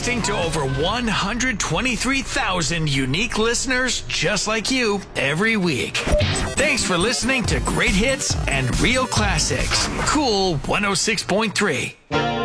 connecting to over 123,000 unique listeners just like you every week. Thanks for listening to Great Hits and Real Classics. Cool 106.3.